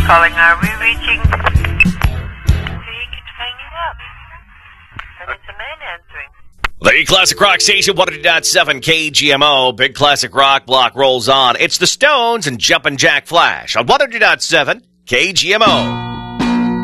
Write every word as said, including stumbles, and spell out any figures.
calling. Are we reaching? He keeps hanging up. And it's a man answering. The Classic Rock Station, one oh two point seven K G M O. Big Classic Rock block rolls on. It's the Stones and Jumpin' Jack Flash on one oh two point seven K G M O.